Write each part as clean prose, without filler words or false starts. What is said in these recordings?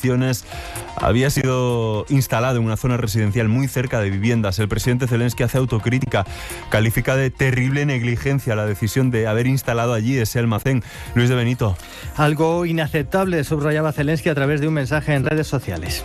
municiones había sido instalado en una zona residencial muy cerca de viviendas. El presidente Zelensky hace autocrítica, califica de terrible negligencia la decisión de haber instalado allí ese almacén. Luis de Benito. Algo inaceptable, subrayaba Zelensky a través de un mensaje en redes sociales.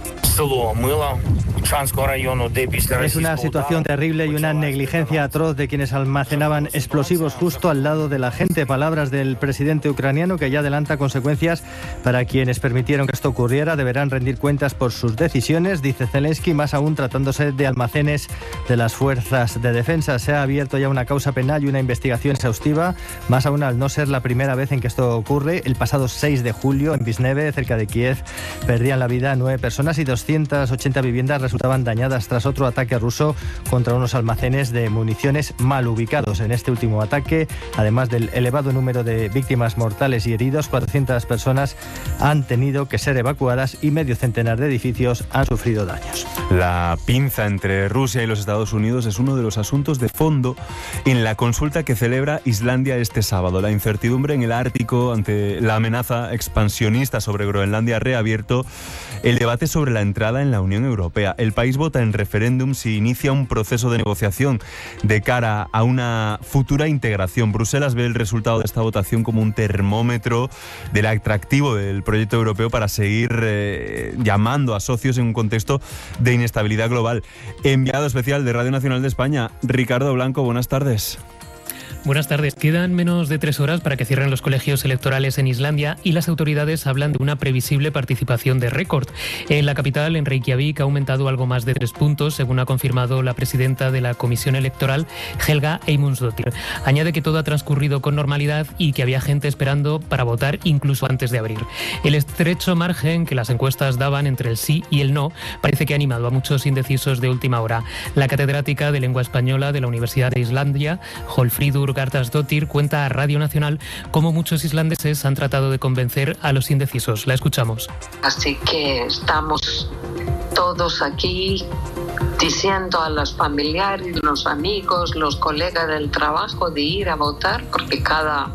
Es una situación terrible y una negligencia atroz de quienes almacenaban explosivos justo al lado de la gente. Palabras del presidente ucraniano, que ya adelanta consecuencias para quienes permitieron que esto ocurriera. Deberán rendir cuentas por sus decisiones, dice Zelensky, más aún tratándose de almacenes de las fuerzas de defensa. Se ha abierto ya una causa penal y una investigación exhaustiva, más aún al no ser la primera vez en que esto ocurre. El pasado 6 de julio, en Visneve, cerca de Kiev, perdían la vida 9 personas y 280 viviendas resultaban dañadas tras otro ataque ruso contra unos almacenes de municiones mal ubicados. En este último ataque, además del elevado número de víctimas mortales y heridos, 400 personas han tenido que ser evacuadas y medio centenar de edificios han sufrido daños. La pinza entre Rusia y los Estados Unidos es uno de los asuntos de fondo en la consulta que celebra Islandia este sábado. La incertidumbre en el Ártico ante la amenaza expansionista sobre Groenlandia ha reabierto el debate sobre la entrada en la Unión Europea. El país vota en referéndum si inicia un proceso de negociación de cara a una futura integración. Bruselas ve el resultado de esta votación como un termómetro del atractivo del proyecto europeo para seguir llamando a socios en un contexto de inestabilidad global. Enviado especial de Radio Nacional de España, Ricardo Blanco, buenas tardes. Buenas tardes. Quedan menos de 3 horas para que cierren los colegios electorales en Islandia y las autoridades hablan de una previsible participación de récord. En la capital, en Reykjavik, ha aumentado algo más de 3 puntos, según ha confirmado la presidenta de la Comisión Electoral, Helga Eymundsdóttir. Añade que todo ha transcurrido con normalidad y que había gente esperando para votar incluso antes de abrir. El estrecho margen que las encuestas daban entre el sí y el no parece que ha animado a muchos indecisos de última hora. La catedrática de lengua española de la Universidad de Islandia, Hólmfríður Garðarsdóttir, cuenta a Radio Nacional cómo muchos islandeses han tratado de convencer a los indecisos. La escuchamos. Así que estamos todos aquí diciendo a los familiares, los amigos, los colegas del trabajo de ir a votar porque cada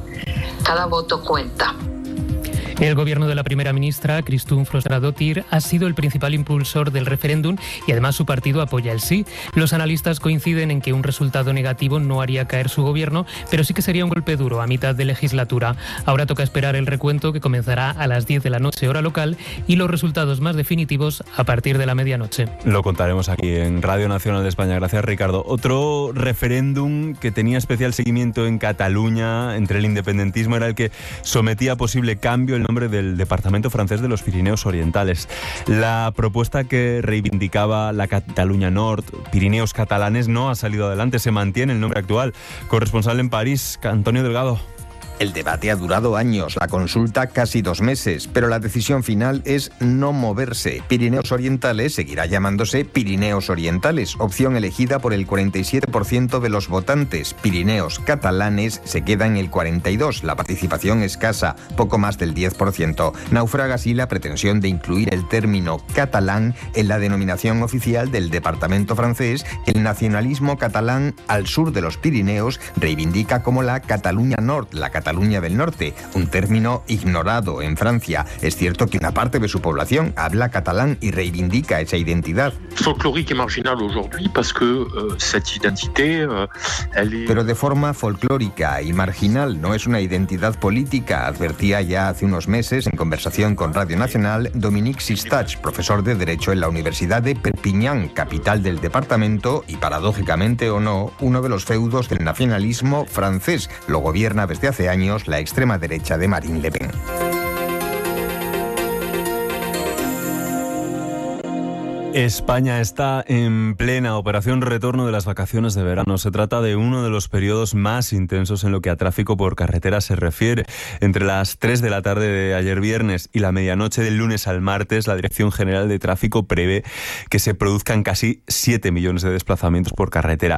voto cuenta. El gobierno de la primera ministra, Kristrún Frostadóttir, ha sido el principal impulsor del referéndum y además su partido apoya el sí. Los analistas coinciden en que un resultado negativo no haría caer su gobierno, pero sí que sería un golpe duro a mitad de legislatura. Ahora toca esperar el recuento, que comenzará a las 10 de la noche hora local, y los resultados más definitivos a partir de la medianoche. Lo contaremos aquí en Radio Nacional de España. Gracias, Ricardo. Otro referéndum que tenía especial seguimiento en Cataluña entre el independentismo era el que sometía a posible cambio el nombre del departamento francés de los Pirineos Orientales. La propuesta que reivindicaba la Cataluña Nord, Pirineos catalanes, no ha salido adelante. Se mantiene el nombre actual. Corresponsal en París, Antonio Delgado. El debate ha durado años, la consulta casi 2 meses, pero la decisión final es no moverse. Pirineos Orientales seguirá llamándose Pirineos Orientales, opción elegida por el 47% de los votantes. Pirineos catalanes se queda en el 42%, la participación escasa, poco más del 10%. Naufraga así la pretensión de incluir el término catalán en la denominación oficial del departamento francés. El nacionalismo catalán al sur de los Pirineos reivindica como la Cataluña Nord, la Cataluña del Norte, un término ignorado en Francia. Es cierto que una parte de su población habla catalán y reivindica esa identidad. Folklorique y marginal aujourd'hui parce que cette identité Pero de forma folclórica y marginal, no es una identidad política, advertía ya hace unos meses en conversación con Radio Nacional Dominique Sistach, profesor de Derecho en la Universidad de Perpiñán, capital del departamento y, paradójicamente o no, uno de los feudos del nacionalismo francés. Lo gobierna desde hace años la extrema derecha de Marine Le Pen. España está en plena operación retorno de las vacaciones de verano. Se trata de uno de los periodos más intensos en lo que a tráfico por carretera se refiere. Entre las 3 de la tarde de ayer viernes y la medianoche del lunes al martes, la Dirección General de Tráfico prevé que se produzcan casi 7 millones de desplazamientos por carretera.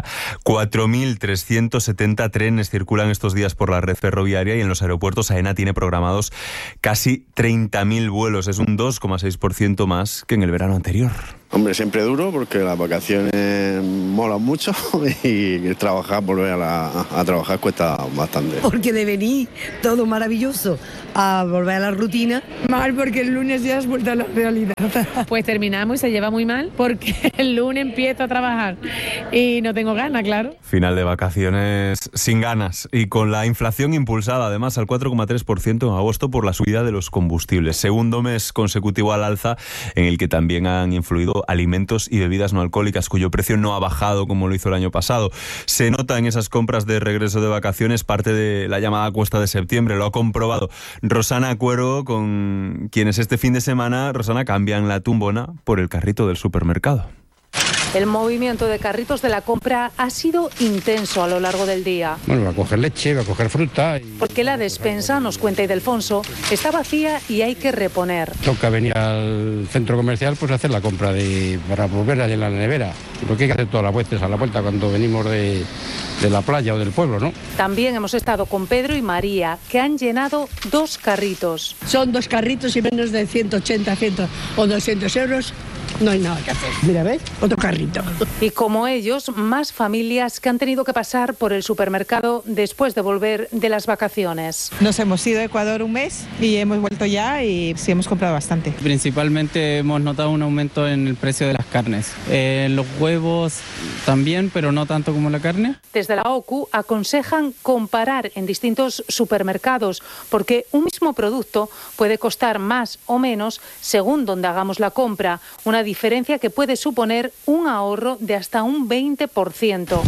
4.370 trenes circulan estos días por la red ferroviaria y en los aeropuertos AENA tiene programados casi 30.000 vuelos. Es un 2,6% más que en el verano anterior. Hombre, siempre duro porque las vacaciones molan mucho y trabajar, volver a trabajar cuesta bastante. Porque de venir todo maravilloso a volver a la rutina. Mal porque el lunes ya has vuelto a la realidad. Pues terminamos y se lleva muy mal porque el lunes empiezo a trabajar y no tengo ganas, claro. Final de vacaciones sin ganas y con la inflación impulsada además al 4,3% en agosto por la subida de los combustibles. Segundo mes consecutivo al alza en el que también han influido alimentos y bebidas no alcohólicas, cuyo precio no ha bajado como lo hizo el año pasado. Se nota en esas compras de regreso de vacaciones parte de la llamada cuesta de septiembre. Lo ha comprobado Rosana Cuero, con quienes este fin de semana, Rosana, cambian la tumbona por el carrito del supermercado. El movimiento de carritos de la compra ha sido intenso a lo largo del día. Bueno, va a coger leche, va a coger fruta. Porque la despensa, nos cuenta Ildefonso, está vacía y hay que reponer. Toca venir al centro comercial pues a hacer la compra para volver a llenar la nevera. Lo que hay que hacer todas las vueltas a la vuelta cuando venimos de la playa o del pueblo, ¿no? También hemos estado con Pedro y María, que han llenado 2 carritos. Son 2 carritos y menos de 180, 100 o 200 euros. No hay nada que hacer. Mira, ¿ves? Otro carrito. Y como ellos, más familias que han tenido que pasar por el supermercado después de volver de las vacaciones. Nos hemos ido a Ecuador un mes y hemos vuelto ya y sí hemos comprado bastante. Principalmente hemos notado un aumento en el precio de las carnes. Los huevos también, pero no tanto como la carne. Desde la OCU aconsejan comparar en distintos supermercados porque un mismo producto puede costar más o menos según donde hagamos la compra. Una diferencia que puede suponer un ahorro de hasta un 20%.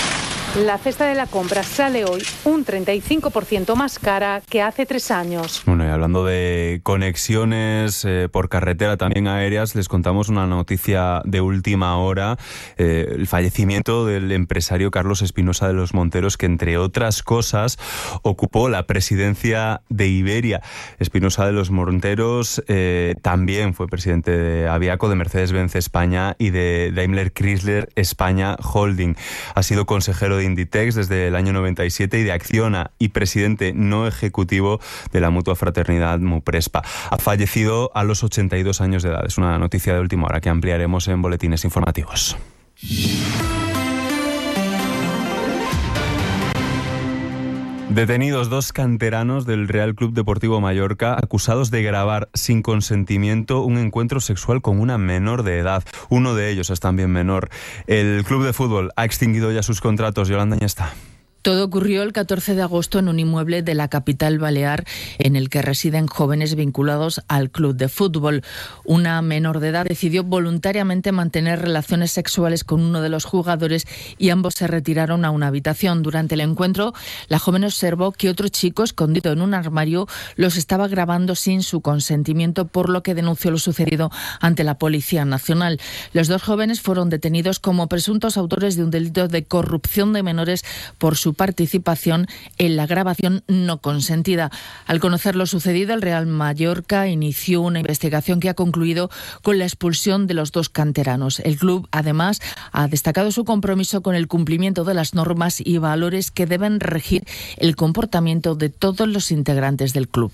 La cesta de la compra sale hoy un 35% más cara que hace 3 años. Bueno, y hablando de conexiones por carretera, también aéreas, les contamos una noticia de última hora. El fallecimiento del empresario Carlos Espinosa de los Monteros, que entre otras cosas ocupó la presidencia de Iberia. Espinosa de los Monteros también fue presidente de Aviaco, de Mercedes-Benz España y de Daimler Chrysler España Holding. Ha sido consejero de Inditex desde el año 97 y de Acciona y presidente no ejecutivo de la mutua fraternidad Muprespa. Ha fallecido a los 82 años de edad. Es una noticia de última hora que ampliaremos en boletines informativos. Detenidos 2 canteranos del Real Club Deportivo Mallorca acusados de grabar sin consentimiento un encuentro sexual con una menor de edad. Uno de ellos es también menor. El club de fútbol ha extinguido ya sus contratos. Yolanda Añesta. Todo ocurrió el 14 de agosto en un inmueble de la capital balear en el que residen jóvenes vinculados al club de fútbol. Una menor de edad decidió voluntariamente mantener relaciones sexuales con uno de los jugadores y ambos se retiraron a una habitación. Durante el encuentro, la joven observó que otro chico, escondido en un armario, los estaba grabando sin su consentimiento, por lo que denunció lo sucedido ante la Policía Nacional. Los 2 jóvenes fueron detenidos como presuntos autores de un delito de corrupción de menores por su participación en la grabación no consentida. Al conocer lo sucedido, el Real Mallorca inició una investigación que ha concluido con la expulsión de los 2 canteranos. El club, además, ha destacado su compromiso con el cumplimiento de las normas y valores que deben regir el comportamiento de todos los integrantes del club.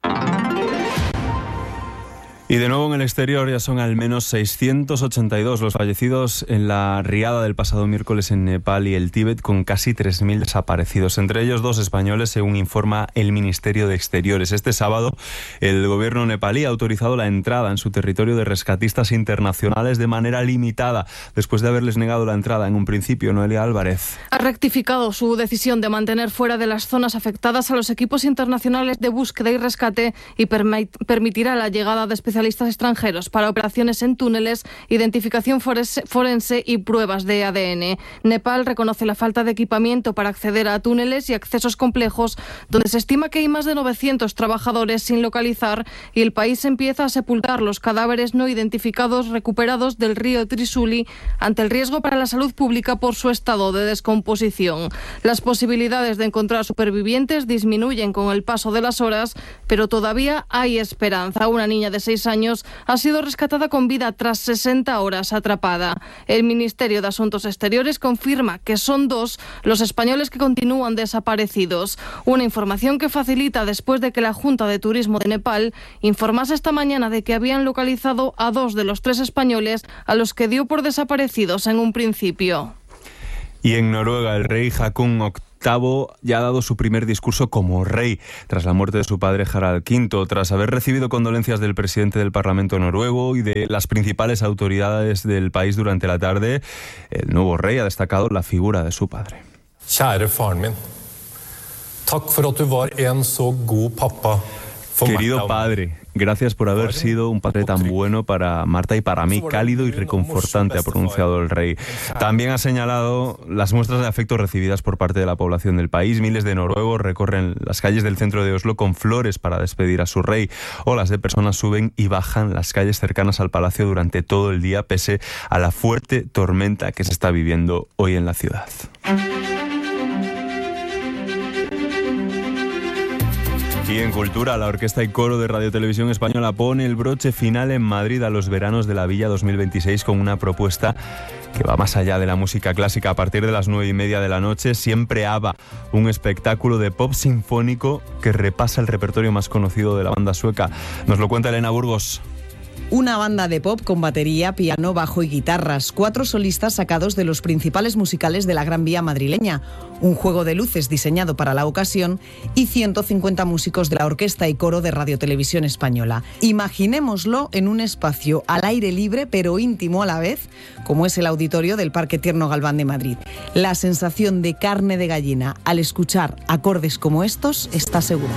Y de nuevo en el exterior, ya son al menos 682 los fallecidos en la riada del pasado miércoles en Nepal y el Tíbet, con casi 3.000 desaparecidos, entre ellos 2 españoles, según informa el Ministerio de Exteriores. Este sábado, el gobierno nepalí ha autorizado la entrada en su territorio de rescatistas internacionales de manera limitada, después de haberles negado la entrada en un principio. Noelia Álvarez. Ha rectificado su decisión de mantener fuera de las zonas afectadas a los equipos internacionales de búsqueda y rescate y permitirá la llegada de especialistas extranjeros para operaciones en túneles, identificación forense y pruebas de ADN. Nepal reconoce la falta de equipamiento para acceder a túneles y accesos complejos, donde se estima que hay más de 900 trabajadores sin localizar, y el país empieza a sepultar los cadáveres no identificados recuperados del río Trisuli ante el riesgo para la salud pública por su estado de descomposición. Las posibilidades de encontrar supervivientes disminuyen con el paso de las horas, pero todavía hay esperanza. Una niña de 6 16 años, ha sido rescatada con vida tras 60 horas atrapada. El Ministerio de Asuntos Exteriores confirma que son 2 los españoles que continúan desaparecidos. Una información que facilita después de que la Junta de Turismo de Nepal informase esta mañana de que habían localizado a 2 de los 3 españoles a los que dio por desaparecidos en un principio. Y en Noruega, el rey Haakon VIII ya ha dado su primer discurso como rey tras la muerte de su padre Harald V, tras haber recibido condolencias del presidente del Parlamento noruego y de las principales autoridades del país durante la tarde. El nuevo rey ha destacado la figura de su padre. Kjære faren min, takk for at du var en så god pappa. Querido padre, gracias por haber sido un padre tan bueno para Marta y para mí, cálido y reconfortante, ha pronunciado el rey. También ha señalado las muestras de afecto recibidas por parte de la población del país. Miles de noruegos recorren las calles del centro de Oslo con flores para despedir a su rey. Olas de personas suben y bajan las calles cercanas al palacio durante todo el día, pese a la fuerte tormenta que se está viviendo hoy en la ciudad. Y en cultura, la Orquesta y Coro de Radio Televisión Española pone el broche final en Madrid a los veranos de la Villa 2026 con una propuesta que va más allá de la música clásica. A partir de las 9:30 de la noche, Siempre ABBA, un espectáculo de pop sinfónico que repasa el repertorio más conocido de la banda sueca. Nos lo cuenta Elena Burgos. Una banda de pop con batería, piano, bajo y guitarras. 4 solistas sacados de los principales musicales de la Gran Vía madrileña. Un juego de luces diseñado para la ocasión y 150 músicos de la Orquesta y Coro de Radio Televisión Española. Imaginémoslo en un espacio al aire libre pero íntimo a la vez, como es el auditorio del Parque Tierno Galván de Madrid. La sensación de carne de gallina al escuchar acordes como estos está segura.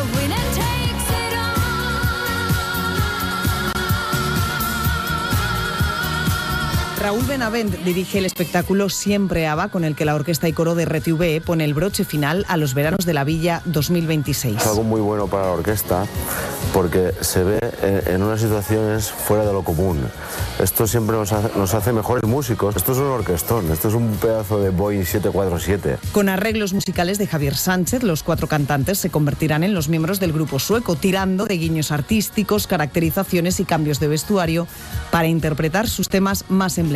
Raúl Benavent dirige el espectáculo Siempre ABBA, con el que la Orquesta y Coro de RTVE pone el broche final a los veranos de la Villa 2026. Es algo muy bueno para la orquesta porque se ve en unas situaciones fuera de lo común. Esto siempre nos hace mejores músicos. Esto es un orquestón, esto es un pedazo de Boeing 747. Con arreglos musicales de Javier Sánchez, los 4 cantantes se convertirán en los miembros del grupo sueco, tirando de guiños artísticos, caracterizaciones y cambios de vestuario para interpretar sus temas más emblemáticos.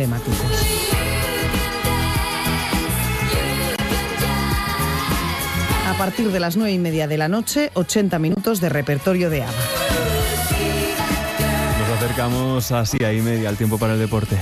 A partir de las 9:30 de la noche, 80 minutos de repertorio de ABBA. Nos acercamos así a 9:30 al tiempo para el deporte.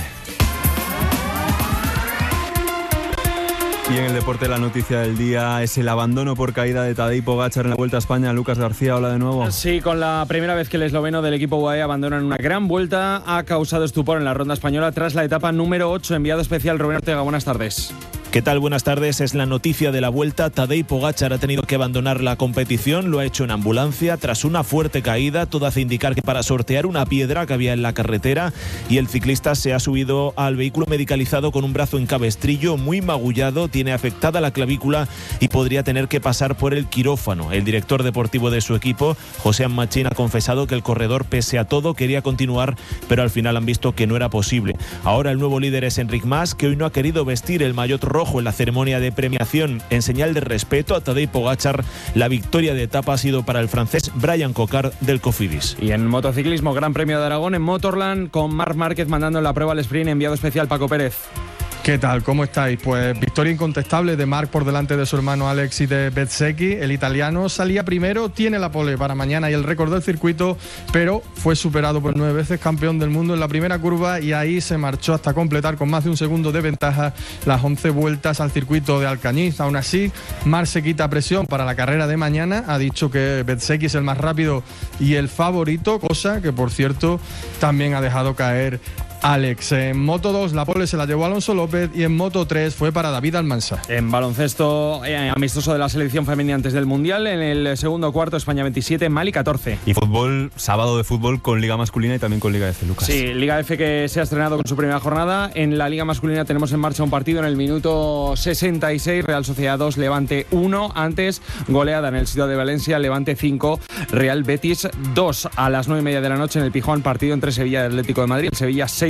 Y en el deporte, la noticia del día es el abandono por caída de Tadej Pogačar en la Vuelta a España. Lucas García, hola de nuevo. Sí, con la primera vez que el esloveno del equipo UAE abandona en una gran vuelta, ha causado estupor en la ronda española tras la etapa número 8. Enviado especial Rubén Ortega, buenas tardes. ¿Qué tal? Buenas tardes. Es la noticia de la Vuelta. Tadej Pogačar ha tenido que abandonar la competición. Lo ha hecho en ambulancia tras una fuerte caída. Todo hace indicar que para sortear una piedra que había en la carretera, y el ciclista se ha subido al vehículo medicalizado con un brazo en cabestrillo muy magullado. Tiene afectada la clavícula y podría tener que pasar por el quirófano. El director deportivo de su equipo, José Machín, ha confesado que el corredor, pese a todo, quería continuar, pero al final han visto que no era posible. Ahora el nuevo líder es Enric Mas, que hoy no ha querido vestir el maillot rojo en la ceremonia de premiación en señal de respeto a Tadej Pogačar. La victoria de etapa ha sido para el francés Brian Cocard del Cofidis. Y en motociclismo, Gran Premio de Aragón en Motorland, con Marc Márquez mandando la prueba al sprint. Enviado especial Paco Pérez. ¿Qué tal? ¿Cómo estáis? Pues victoria incontestable de Marc por delante de su hermano Alex y de Bezzecchi. El italiano salía primero, tiene la pole para mañana y el récord del circuito, pero fue superado por 9 veces campeón del mundo en la primera curva y ahí se marchó hasta completar con más de un segundo de ventaja las 11 vueltas al circuito de Alcañiz. Aún así, Marc se quita presión para la carrera de mañana. Ha dicho que Bezzecchi es el más rápido y el favorito, cosa que, por cierto, también ha dejado caer Alex. En Moto 2 la pole se la llevó Alonso López y en Moto 3 fue para David Almansa. En baloncesto, amistoso de la selección femenina antes del Mundial, en el segundo cuarto España 27, Mali 14. Y fútbol, sábado de fútbol con Liga Masculina y también con Liga F, Lucas. Sí, Liga F que se ha estrenado con su primera jornada. En la Liga Masculina tenemos en marcha un partido en el minuto 66, Real Sociedad 2, Levante 1. Antes, goleada en el Ciudad de Valencia, Levante 5, Real Betis 2. A las 9:30 de la noche en el Pijón, partido entre Sevilla y Atlético de Madrid. Sevilla 6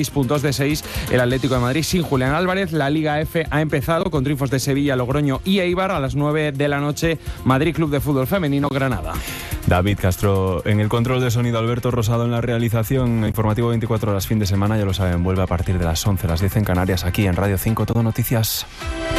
6 puntos de 6 el Atlético de Madrid sin Julián Álvarez. La Liga F ha empezado con triunfos de Sevilla, Logroño y Eibar. A las 9 de la noche, Madrid Club de Fútbol Femenino, Granada. David Castro en el control de sonido, Alberto Rosado en la realización. Informativo 24 horas fin de semana, ya lo saben, vuelve a partir de las 11, las 10 en Canarias, aquí en Radio 5 Todo Noticias.